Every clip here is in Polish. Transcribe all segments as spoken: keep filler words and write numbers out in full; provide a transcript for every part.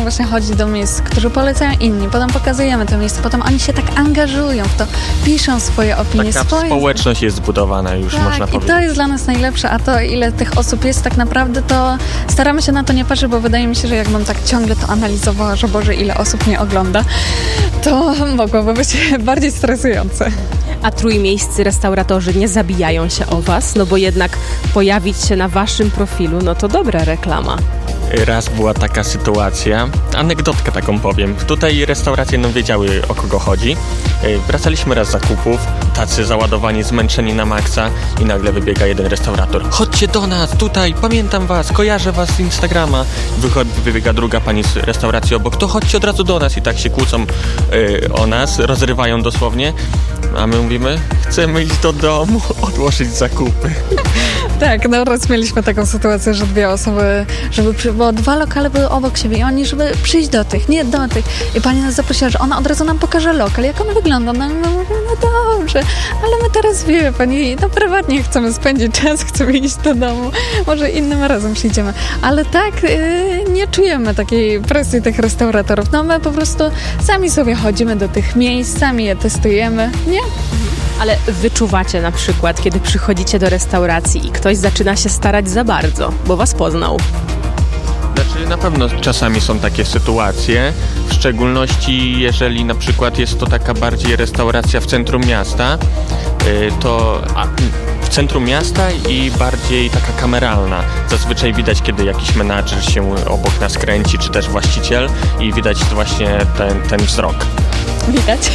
właśnie chodzić do miejsc, które polecają inni, potem pokazujemy to miejsce, potem oni się tak angażują w to, piszą swoje opinie. Taka swoje... społeczność jest zbudowana już, tak, można powiedzieć. I to jest dla nas najlepsze, a to ile tych osób jest tak naprawdę, to staramy się na to nie patrzeć, bo wydaje mi się, że jakbym tak ciągle to analizowała, że Boże, ile osób mnie ogląda, to mogłoby być bardziej stresujące. A trójmiejscy restauratorzy nie zabijają się o was? No bo jednak pojawić się na waszym profilu, no to dobra reklama. Raz była taka sytuacja, anegdotkę taką powiem. Tutaj restauracje no wiedziały, o kogo chodzi. Wracaliśmy raz z zakupów, tacy załadowani, zmęczeni na maksa i nagle wybiega jeden restaurator. Chodźcie do nas, tutaj, pamiętam was, kojarzę was z Instagrama. Wychodzi, wybiega druga pani z restauracji obok, to chodźcie od razu do nas i tak się kłócą yy, o nas, rozrywają dosłownie. A my mówimy, chcemy iść do domu, odłożyć zakupy. Tak, no raz mieliśmy taką sytuację, że dwie osoby, żeby przy, bo dwa lokale były obok siebie i oni, żeby przyjść do tych, nie do tych. I pani nas zaprosiła, że ona od razu nam pokaże lokal, jak on wygląda. No, no, no dobrze, ale my teraz wie pani, no prywatnie chcemy spędzić czas, chcemy iść do domu, może innym razem przyjdziemy. Ale tak, yy, nie czujemy takiej presji tych restauratorów. No my po prostu sami sobie chodzimy do tych miejsc, sami je testujemy, nie? Ale wyczuwacie na przykład, kiedy przychodzicie do restauracji i ktoś zaczyna się starać za bardzo, bo was poznał. Znaczy na pewno czasami są takie sytuacje, w szczególności jeżeli na przykład jest to taka bardziej restauracja w centrum miasta, yy, to a, w centrum miasta i bardziej taka kameralna. Zazwyczaj widać, kiedy jakiś menadżer się obok nas kręci, czy też właściciel i widać właśnie ten, ten wzrok. Widać.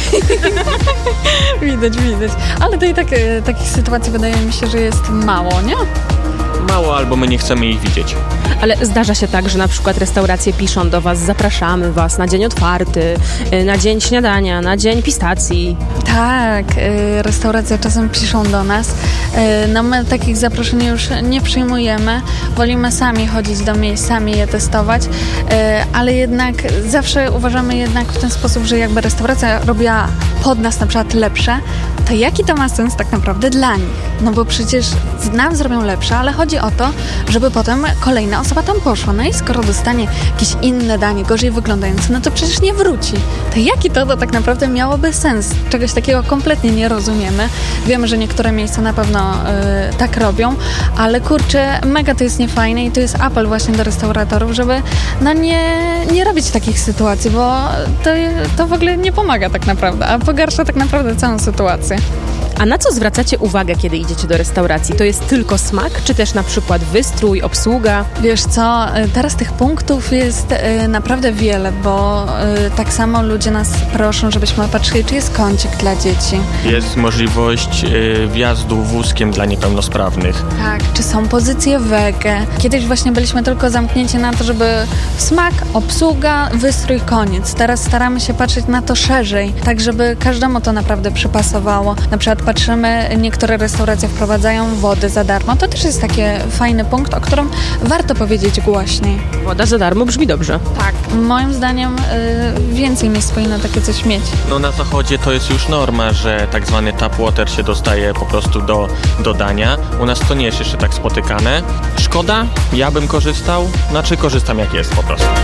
widać, widać. Ale to i tak, takich sytuacji wydaje mi się, że jest mało, nie? Mało, albo my nie chcemy ich widzieć. Ale zdarza się tak, że na przykład restauracje piszą do was, zapraszamy was na dzień otwarty, na dzień śniadania, na dzień pistacji. Tak, restauracje czasem piszą do nas. No my takich zaproszeń już nie przyjmujemy. Wolimy sami chodzić do miejsc, sami je testować, ale jednak zawsze uważamy jednak w ten sposób, że jakby restauracja robiła pod nas na przykład lepsze, to jaki to ma sens tak naprawdę dla nich? No bo przecież nam zrobią lepsze, ale chodzi o to, żeby potem kolejna osoba tam poszła. No i skoro dostanie jakieś inne danie, gorzej wyglądające, no to przecież nie wróci. To jaki to, to tak naprawdę miałoby sens? Czegoś takiego kompletnie nie rozumiemy. Wiemy, że niektóre miejsca na pewno yy, tak robią, ale kurczę, mega to jest niefajne i to jest apel właśnie do restauratorów, żeby no nie, nie robić takich sytuacji, bo to, to w ogóle nie pomaga tak naprawdę, a pogarsza tak naprawdę całą sytuację. A na co zwracacie uwagę, kiedy idziecie do restauracji? To jest tylko smak, czy też na przykład wystrój, obsługa? Wiesz co, teraz tych punktów jest y, naprawdę wiele, bo y, tak samo ludzie nas proszą, żebyśmy patrzyli, czy jest kącik dla dzieci. Jest możliwość y, wjazdu wózkiem dla niepełnosprawnych. Tak, czy są pozycje wege. Kiedyś właśnie byliśmy tylko zamknięci na to, żeby smak, obsługa, wystrój, koniec. Teraz staramy się patrzeć na to szerzej, tak żeby każdemu to naprawdę przypasowało. Na przykład patrzymy, niektóre restauracje wprowadzają wodę za darmo. To też jest taki fajny punkt, o którym warto powiedzieć głośniej. Woda za darmo brzmi dobrze. Tak. Moim zdaniem y, więcej miejsc powinno takie coś mieć. No na zachodzie to jest już norma, że tak zwany tap water się dostaje po prostu do, do dania. U nas to nie jest jeszcze tak spotykane. Szkoda, ja bym korzystał. Znaczy korzystam jak jest po prostu.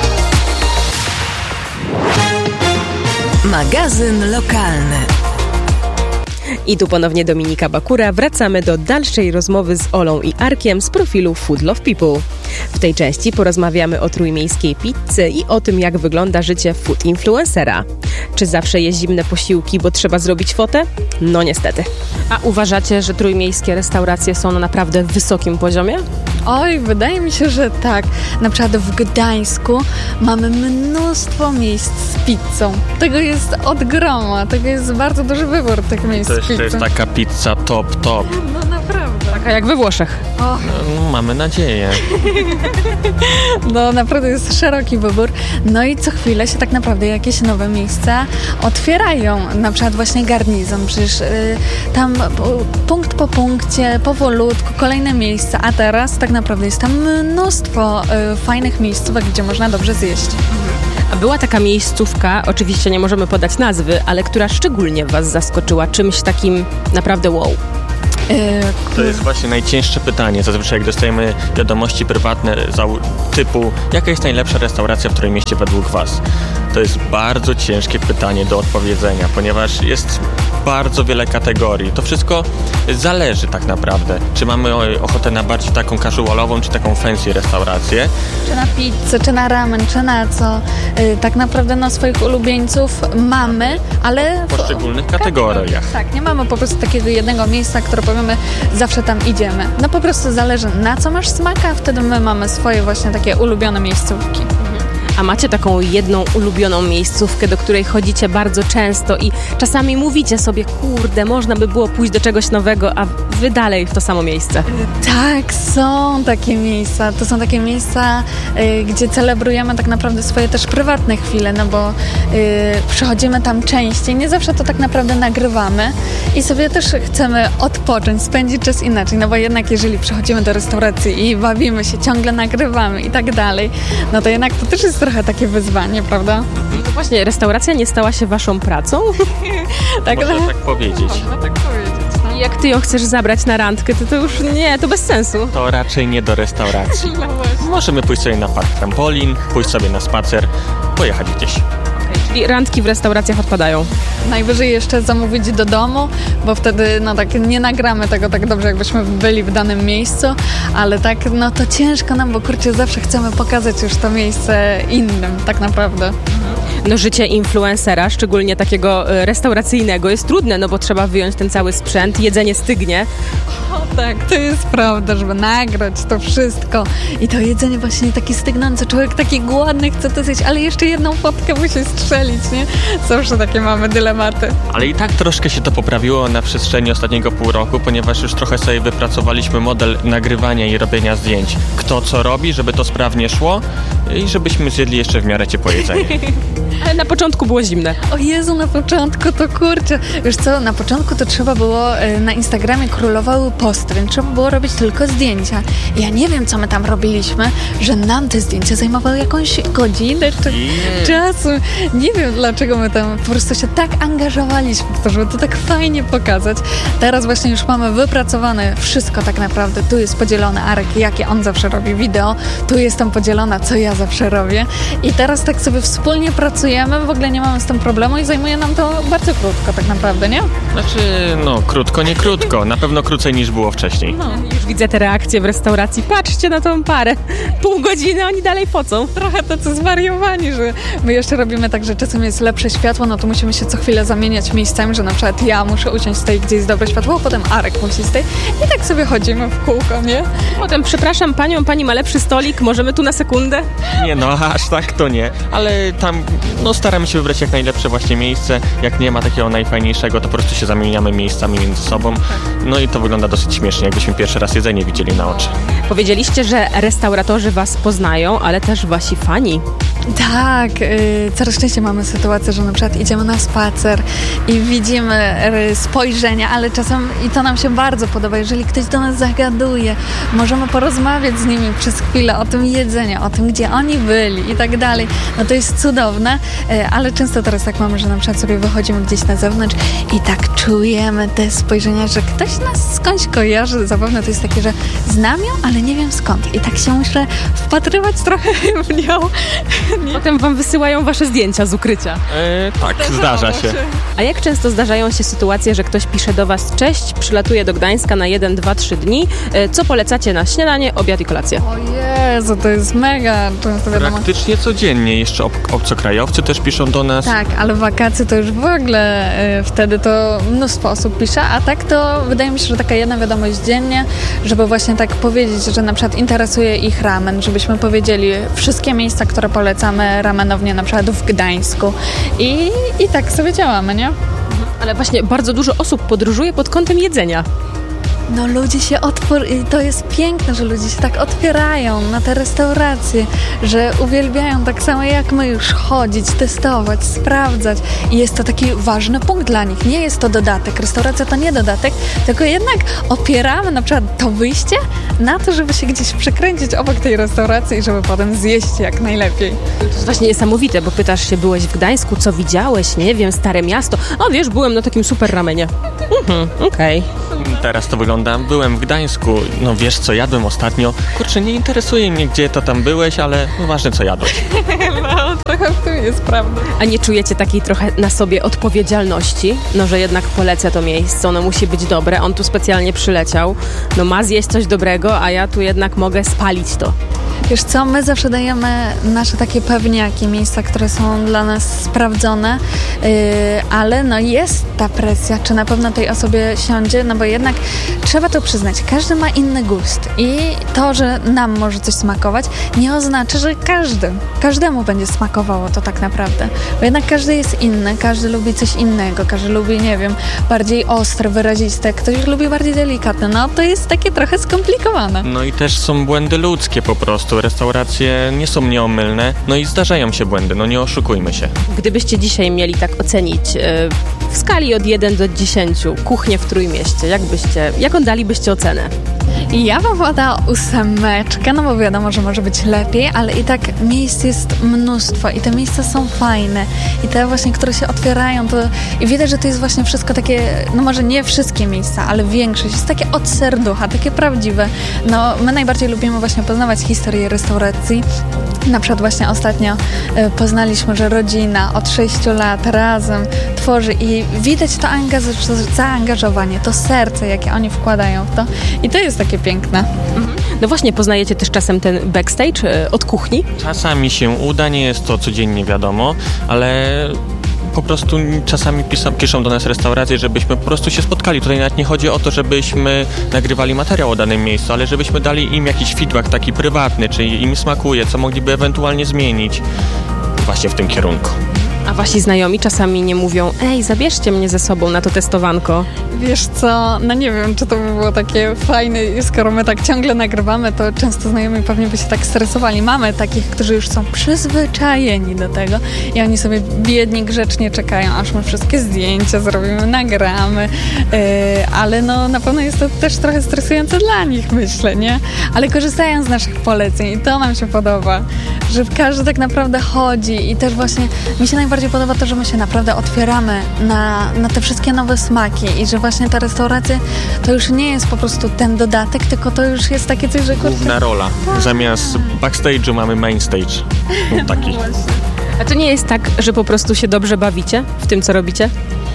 Magazyn lokalny. I tu ponownie Dominika Bakura. Wracamy do dalszej rozmowy z Olą i Arkiem z profilu Food Love People. W tej części porozmawiamy o trójmiejskiej pizzy i o tym, jak wygląda życie food influencera. Czy zawsze je zimne posiłki, bo trzeba zrobić fotę? No niestety. A uważacie, że trójmiejskie restauracje są na naprawdę wysokim poziomie? Oj, wydaje mi się, że tak. Na przykład w Gdańsku mamy mnóstwo miejsc z pizzą. Tego jest od groma, tego jest bardzo duży wybór tych miejsc To z pizzą. To jest taka pizza top, top. No naprawdę. Taka jak we Włoszech. O. No, mamy nadzieję. No naprawdę jest szeroki wybór. No i co chwilę się tak naprawdę jakieś nowe miejsca otwierają. Na przykład właśnie Garnizon. Przecież y, tam y, punkt po punkcie, powolutku, kolejne miejsca. A teraz tak naprawdę jest tam mnóstwo y, fajnych miejscówek, gdzie można dobrze zjeść. A była taka miejscówka, oczywiście nie możemy podać nazwy, ale która szczególnie was zaskoczyła czymś takim naprawdę wow. To jest właśnie najcięższe pytanie. Zazwyczaj jak dostajemy wiadomości prywatne typu jaka jest najlepsza restauracja w Trójmieście według Was? To jest bardzo ciężkie pytanie do odpowiedzenia, ponieważ jest bardzo wiele kategorii. To wszystko zależy tak naprawdę. Czy mamy ochotę na bardziej taką casualową, czy taką fancy restaurację. Czy na pizzę, czy na ramen, czy na co. Yy, tak naprawdę na swoich ulubieńców mamy, ale... W poszczególnych kategoriach. Tak, nie mamy po prostu takiego jednego miejsca, które powiemy, zawsze tam idziemy. No po prostu zależy, na co masz smaka, a wtedy my mamy swoje właśnie takie ulubione miejscówki. A macie taką jedną ulubioną miejscówkę, do której chodzicie bardzo często i czasami mówicie sobie, kurde, można by było pójść do czegoś nowego, a wy dalej w to samo miejsce? Tak, są takie miejsca. To są takie miejsca, y, gdzie celebrujemy tak naprawdę swoje też prywatne chwile, no bo y, przychodzimy tam częściej. Nie zawsze to tak naprawdę nagrywamy i sobie też chcemy odpocząć, spędzić czas inaczej, no bo jednak jeżeli przychodzimy do restauracji i bawimy się, ciągle nagrywamy i tak dalej, no to jednak to też jest trochę takie wyzwanie, prawda? No właśnie, restauracja nie stała się waszą pracą? tak, Można no, tak powiedzieć. Można tak powiedzieć. No. I jak ty ją chcesz zabrać na randkę, to to już nie, to bez sensu. To raczej nie do restauracji. No Możemy pójść sobie na park trampolin, pójść sobie na spacer, pojechać gdzieś. Czyli randki w restauracjach odpadają. Najwyżej jeszcze zamówić do domu, bo wtedy no tak nie nagramy tego tak dobrze, jakbyśmy byli w danym miejscu, ale tak no to ciężko nam, bo kurczę, zawsze chcemy pokazać już to miejsce innym tak naprawdę. No życie influencera, szczególnie takiego restauracyjnego, jest trudne, no bo trzeba wyjąć ten cały sprzęt, jedzenie stygnie. O tak, to jest prawda, żeby nagrać to wszystko i to jedzenie właśnie takie stygnące, człowiek taki głodny, chce to zjeść, ale jeszcze jedną fotkę musi strzelić, nie? Zawsze takie mamy dylematy. Ale i tak troszkę się to poprawiło na przestrzeni ostatniego pół roku, ponieważ już trochę sobie wypracowaliśmy model nagrywania i robienia zdjęć. Kto co robi, żeby to sprawnie szło i żebyśmy zjedli jeszcze w miarę ciepłe jedzenie. Ale na początku było zimne. O Jezu, na początku to kurczę. Wiesz co, na początku to trzeba było, na Instagramie królowały posty, więc trzeba było robić tylko zdjęcia. Ja nie wiem, co my tam robiliśmy, że nam te zdjęcia zajmowały jakąś godzinę czy yeah. czasu. Nie wiem, dlaczego my tam po prostu się tak angażowaliśmy w to, żeby to tak fajnie pokazać. Teraz właśnie już mamy wypracowane wszystko tak naprawdę. Tu jest podzielony Arek, jakie on zawsze robi wideo. Tu jestem podzielona, co ja zawsze robię. I teraz tak sobie wspólnie pracujemy, w ogóle nie mamy z tym problemu i zajmuje nam to bardzo krótko tak naprawdę, nie? Znaczy, no krótko, nie krótko. Na pewno krócej niż było wcześniej. No, już widzę te reakcje w restauracji. Patrzcie na tą parę. Pół godziny, oni dalej pocą. Trochę tacy zwariowani, że my jeszcze robimy tak, że czasem jest lepsze światło, no to musimy się co chwilę zamieniać miejscami, że na przykład ja muszę usiąść z tej, gdzie jest dobre światło, a potem Arek musi z tej i tak sobie chodzimy w kółko, nie? Potem, przepraszam panią, pani ma lepszy stolik, możemy tu na sekundę? Nie no, aż tak to nie, ale tam no staramy się wybrać jak najlepsze właśnie miejsce, jak nie ma takiego najfajniejszego, to po prostu się zamieniamy miejscami między sobą, no i to wygląda dosyć śmiesznie, jakbyśmy pierwszy raz jedzenie widzieli na oczy. Powiedzieliście, że restauratorzy was poznają, ale też wasi fani. Tak, yy, coraz częściej mamy sytuację, że na przykład idziemy na spacer i widzimy yy, spojrzenia, ale czasem i to nam się bardzo podoba, jeżeli ktoś do nas zagaduje, możemy porozmawiać z nimi przez chwilę o tym jedzeniu, o tym, gdzie oni byli i tak dalej, no to jest cudowne, yy, ale często teraz tak mamy, że na przykład sobie wychodzimy gdzieś na zewnątrz i tak czujemy te spojrzenia, że ktoś nas skądś kojarzy, zapewne to jest takie, że znam ją, ale nie wiem skąd i tak się muszę wpatrywać trochę w nią. Potem wam wysyłają wasze zdjęcia z ukrycia. E, tak, zdarza się. A jak często zdarzają się sytuacje, że ktoś pisze do was: cześć, przylatuję do Gdańska na jeden, dwa, trzy dni, co polecacie na śniadanie, obiad i kolację? O Jezu, to jest mega często wiadomo. Praktycznie codziennie, jeszcze ob- obcokrajowcy też piszą do nas. Tak, ale wakacje to już w ogóle y, wtedy to mnóstwo osób pisze, a tak to wydaje mi się, że taka jedna wiadomość dziennie, żeby właśnie tak powiedzieć, że na przykład interesuje ich ramen, żebyśmy powiedzieli wszystkie miejsca, które polecamy ramenownie na przykład w Gdańsku i, i tak sobie działamy, nie? Ale właśnie bardzo dużo osób podróżuje pod kątem jedzenia. No ludzie się otwor... to jest piękne, że ludzie się tak otwierają na te restauracje, że uwielbiają tak samo jak my już chodzić, testować, sprawdzać i jest to taki ważny punkt dla nich. Nie jest to dodatek, restauracja to nie dodatek, tylko jednak opieramy na przykład to wyjście na to, żeby się gdzieś przekręcić obok tej restauracji i żeby potem zjeść jak najlepiej. To jest właśnie niesamowite, bo pytasz się, byłeś w Gdańsku, co widziałeś, nie wiem, stare miasto. O wiesz, byłem na takim super ramenie. Mhm, okej. Okay. Teraz to wygląda, byłem w Gdańsku, no wiesz co jadłem ostatnio? Kurczę, nie interesuje mnie, gdzie to tam byłeś, ale no ważne co jadłeś. No, trochę w tym jest prawda. A nie czujecie takiej trochę na sobie odpowiedzialności? No, że jednak polecę to miejsce, ono musi być dobre, on tu specjalnie przyleciał, no ma zjeść coś dobrego, a ja tu jednak mogę spalić to. Wiesz co, my zawsze dajemy nasze takie pewniaki, miejsca, które są dla nas sprawdzone, yy, ale no jest ta presja, czy na pewno tej osobie siądzie, no bo jednak trzeba to przyznać, każdy ma inny gust i to, że nam może coś smakować, nie oznacza, że każdy, każdemu będzie smakowało to tak naprawdę, bo jednak każdy jest inny, każdy lubi coś innego, każdy lubi, nie wiem, bardziej ostre, wyraziste, ktoś lubi bardziej delikatne, no to jest takie trochę skomplikowane. No i też są błędy ludzkie po prostu. Restauracje nie są nieomylne, no i zdarzają się błędy, no nie oszukujmy się. Gdybyście dzisiaj mieli tak ocenić yy, w skali od jeden do dziesięciu kuchnię w Trójmieście, jak byście, jaką dalibyście ocenę? I ja bym podała ósemeczkę, no bo wiadomo, że może być lepiej, ale i tak miejsc jest mnóstwo i te miejsca są fajne i te właśnie, które się otwierają, to i widać, że to jest właśnie wszystko takie, no może nie wszystkie miejsca, ale większość jest takie od serducha, takie prawdziwe. No my najbardziej lubimy właśnie poznawać historię restauracji. Na przykład właśnie ostatnio y, poznaliśmy, że rodzina od sześciu lat razem tworzy i widać to angaż- zaangażowanie, to serce, jakie oni wkładają w to i to jest takie piękne. Mhm. No właśnie, poznajecie też czasem ten backstage y, od kuchni? Czasami się uda, nie jest to codziennie wiadomo, ale po prostu czasami pisa, piszą do nas restauracje, żebyśmy po prostu się spotkali. Tutaj nawet nie chodzi o to, żebyśmy nagrywali materiał o danym miejscu, ale żebyśmy dali im jakiś feedback taki prywatny, czy im smakuje, co mogliby ewentualnie zmienić właśnie w tym kierunku. A wasi znajomi czasami nie mówią, ej, zabierzcie mnie ze sobą na to testowanko. Wiesz co, no nie wiem, czy to by było takie fajne, skoro my tak ciągle nagrywamy, to często znajomi pewnie by się tak stresowali. Mamy takich, którzy już są przyzwyczajeni do tego i oni sobie biedni grzecznie czekają, aż my wszystkie zdjęcia zrobimy, nagramy, yy, ale no na pewno jest to też trochę stresujące dla nich, myślę, nie? Ale korzystają z naszych poleceń i to nam się podoba, że każdy tak naprawdę chodzi i też właśnie mi się najbardziej podoba to, że my się naprawdę otwieramy na, na te wszystkie nowe smaki i że właśnie te restauracje to już nie jest po prostu ten dodatek, tylko to już jest takie coś, że... Główna rola. Zamiast backstage'u mamy mainstage. No, taki. A to nie jest tak, że po prostu się dobrze bawicie w tym, co robicie?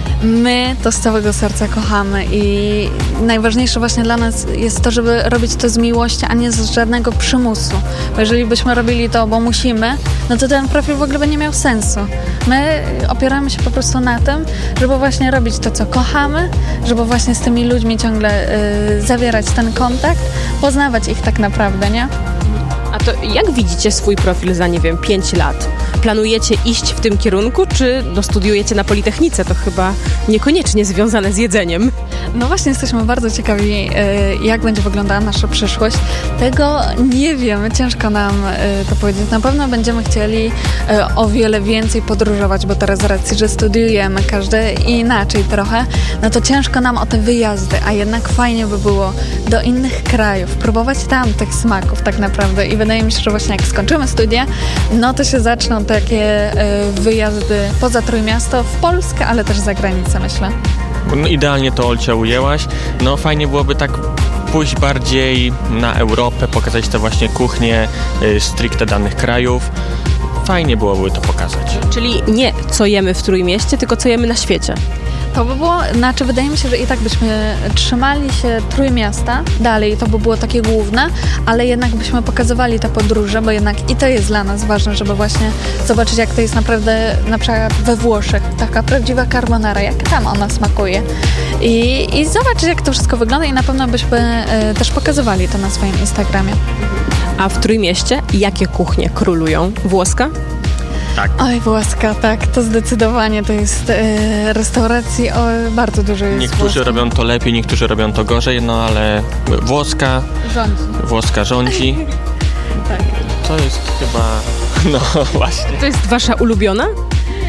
My to z całego serca kochamy i najważniejsze właśnie dla nas jest to, żeby robić to z miłości, a nie z żadnego przymusu. Bo jeżeli byśmy robili to, bo musimy, no to ten profil w ogóle by nie miał sensu. My opieramy się po prostu na tym, żeby właśnie robić to, co kochamy, żeby właśnie z tymi ludźmi ciągle y, zawierać ten kontakt, poznawać ich tak naprawdę, nie? A to jak widzicie swój profil za, nie wiem, pięć lat? Planujecie iść w tym kierunku, czy no, studiujecie na Politechnice? To chyba niekoniecznie związane z jedzeniem. No właśnie jesteśmy bardzo ciekawi, jak będzie wyglądała nasza przyszłość. Tego nie wiemy, ciężko nam to powiedzieć. Na pewno będziemy chcieli o wiele więcej podróżować, bo teraz z racji, że studiujemy każdy inaczej trochę, no to ciężko nam o te wyjazdy, a jednak fajnie by było do innych krajów, próbować tam tych smaków tak naprawdę i wydaje mi się, że właśnie jak skończymy studia, no to się zaczną takie wyjazdy poza Trójmiasto, w Polskę, ale też za granicę, myślę. No, idealnie to, Olcia, ujęłaś. No fajnie byłoby tak pójść bardziej na Europę, pokazać te właśnie kuchnie y, stricte danych krajów. Fajnie byłoby to pokazać. Czyli nie co jemy w Trójmieście, tylko co jemy na świecie. To by było, znaczy wydaje mi się, że i tak byśmy trzymali się Trójmiasta dalej, to by było takie główne, ale jednak byśmy pokazywali te podróże, bo jednak i to jest dla nas ważne, żeby właśnie zobaczyć, jak to jest naprawdę na przykład we Włoszech, taka prawdziwa carbonara, jak tam ona smakuje i, i zobaczyć, jak to wszystko wygląda i na pewno byśmy y, też pokazywali to na swoim Instagramie. A w Trójmieście jakie kuchnie królują? Włoska? Tak. Oj, włoska, tak, to zdecydowanie to jest e, restauracji o, bardzo dużo jest. Niektórzy włoska. robią to lepiej, niektórzy robią to gorzej, no ale włoska rządzi. Włoska rządzi. Tak. To jest chyba, no właśnie. To jest wasza ulubiona? Nie.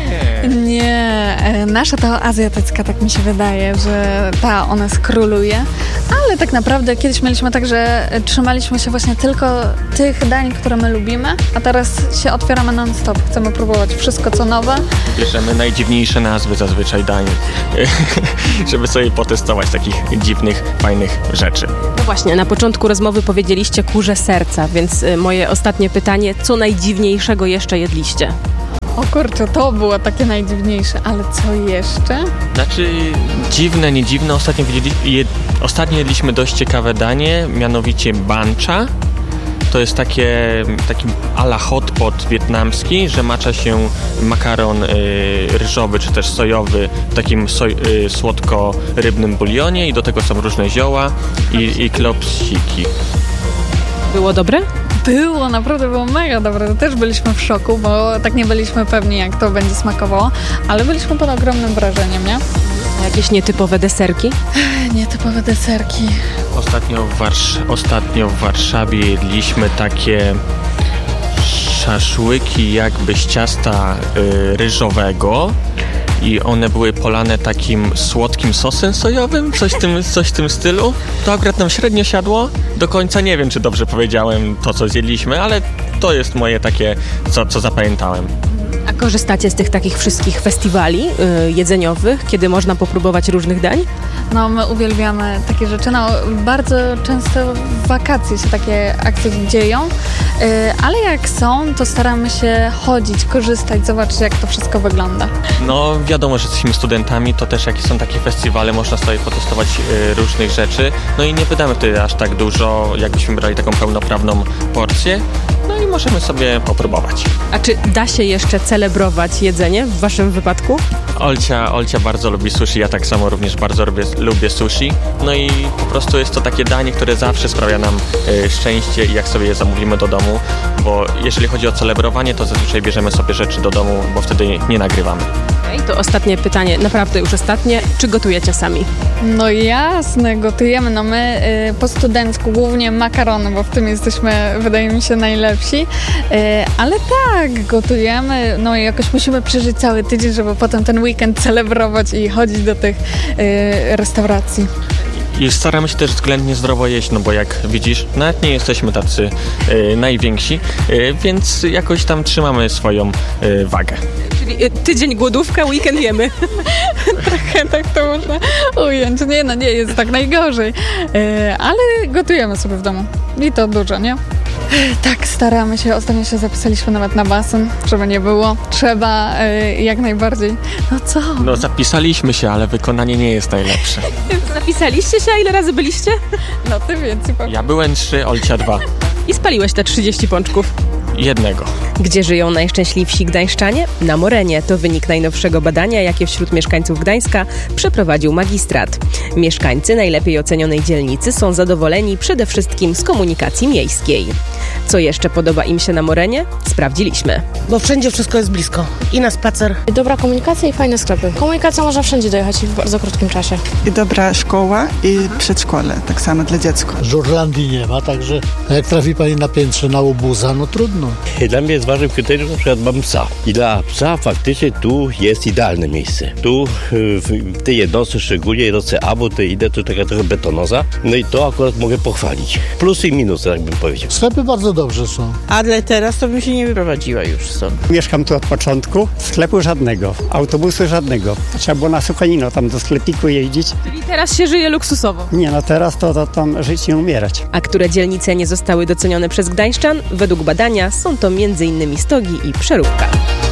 Nie, nasza to azjatycka, tak mi się wydaje, że ta ona skróluje, ale tak naprawdę kiedyś mieliśmy tak, że trzymaliśmy się właśnie tylko tych dań, które my lubimy, a teraz się otwieramy non-stop, chcemy próbować wszystko co nowe. Bierzemy najdziwniejsze nazwy zazwyczaj dań, żeby sobie potestować takich dziwnych, fajnych rzeczy. No właśnie, na początku rozmowy powiedzieliście kurze serca, więc moje ostatnie pytanie, co najdziwniejszego jeszcze jedliście? O kurczę, to było takie najdziwniejsze, ale co jeszcze? Znaczy, dziwne, nie dziwne. Ostatnio, jed... Ostatnio jedliśmy dość ciekawe danie, mianowicie bancha. To jest takie, taki a la hot pot wietnamski, że macza się makaron y, ryżowy czy też sojowy w takim soj, y, słodko-rybnym bulionie i do tego są różne zioła i, i klopsiki. Było dobre? Było, naprawdę było mega dobre. To też byliśmy w szoku, bo tak nie byliśmy pewni, jak to będzie smakowało, ale byliśmy pod ogromnym wrażeniem, nie? A jakieś nietypowe deserki? Nietypowe deserki. Ostatnio w, Warsz- ostatnio w Warszawie jedliśmy takie szaszłyki jakby z ciasta y, ryżowego i one były polane takim słodkim sosem sojowym, coś w tym, coś w tym stylu. To akurat nam średnio siadło. Do końca nie wiem, czy dobrze powiedziałem to, co zjedliśmy, ale to jest moje takie, co, co zapamiętałem. A korzystacie z tych takich wszystkich festiwali y, jedzeniowych, kiedy można popróbować różnych dań? No, my uwielbiamy takie rzeczy. No, bardzo często w wakacje się takie akcje dzieją, yy, ale jak są, to staramy się chodzić, korzystać, zobaczyć, jak to wszystko wygląda. No, wiadomo, że jesteśmy studentami, to też jak są takie festiwale, można sobie potestować y, różnych rzeczy. No i nie wydamy wtedy aż tak dużo, jakbyśmy brali taką pełnoprawną porcję. No i możemy sobie popróbować. A czy da się jeszcze celebrować jedzenie w waszym wypadku? Olcia, Olcia bardzo lubi sushi, ja tak samo również bardzo lubię, lubię sushi. No i po prostu jest to takie danie, które zawsze sprawia nam y, szczęście i jak sobie je zamówimy do domu, bo jeżeli chodzi o celebrowanie, to zazwyczaj bierzemy sobie rzeczy do domu, bo wtedy nie nagrywamy. Okej, to ostatnie pytanie, naprawdę już ostatnie. Czy gotujecie sami? No jasne, gotujemy. No my y, po studencku głównie makarony, bo w tym jesteśmy, wydaje mi się, najlepsi. Y, ale tak, gotujemy. No i jakoś musimy przeżyć cały tydzień, żeby potem ten weekend celebrować i chodzić do tych y, restauracji. I staramy się też względnie zdrowo jeść, no bo jak widzisz, nawet nie jesteśmy tacy y, najwięksi, y, więc jakoś tam trzymamy swoją y, wagę. Czyli y, tydzień głodówka, weekend jemy. Trochę tak to można ująć. Nie no, nie jest tak najgorzej. Y, ale gotujemy sobie w domu. I to dużo, nie? Tak, staramy się. Ostatnio się zapisaliśmy nawet na basen, żeby nie było. Trzeba y, jak najbardziej. No co? No zapisaliśmy się, ale wykonanie nie jest najlepsze. Zapisaliście się, a ile razy byliście? No ty więcej powiem. Ja byłem trzy, Olcia dwa. I spaliłeś te trzydzieści pączków. Jednego. Gdzie żyją najszczęśliwsi gdańszczanie? Na Morenie. To wynik najnowszego badania, jakie wśród mieszkańców Gdańska przeprowadził magistrat. Mieszkańcy najlepiej ocenionej dzielnicy są zadowoleni przede wszystkim z komunikacji miejskiej. Co jeszcze podoba im się na Morenie? Sprawdziliśmy. Bo wszędzie wszystko jest blisko. I na spacer. Dobra komunikacja i fajne sklepy. Komunikacja można wszędzie dojechać i w bardzo krótkim czasie. I dobra szkoła i przedszkole, tak samo dla dziecka. Żurlandii nie ma, także jak trafi pani na piętrze na łobuza, no trudno. Dla mnie jest ważnym kryterium, na przykład mam psa. I dla psa faktycznie tu jest idealne miejsce. Tu w tej jednostce, szczególnie jednostce A, bo to idę, to taka trochę betonoza. No i to akurat mogę pochwalić. Plusy i minusy, tak bym powiedział. Sklepy bardzo dobrze są. Ale teraz to bym się nie wyprowadziła już stąd. Mieszkam tu od początku. Sklepu żadnego, autobusu żadnego. Trzeba było na Suchanino tam do sklepiku jeździć. Czyli teraz się żyje luksusowo. Nie, no teraz to, to tam żyć i umierać. A które dzielnice nie zostały docenione przez gdańszczan? Według badania są to między innymi Stogi i Przeróbka.